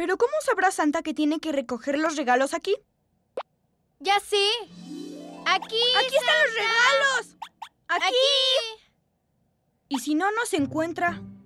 Pero ¿cómo sabrá Santa que tiene que recoger los regalos aquí? ¡Ya sé! ¡Aquí! ¡Aquí están los regalos! ¡Aquí! ¡Aquí! ¿Y si no nos encuentra?